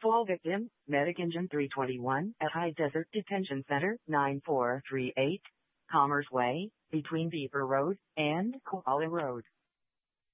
Call victim, Medic Engine 321 at High Desert Detention Center, 9438, Commerce Way, between Beaver Road and Koala Road.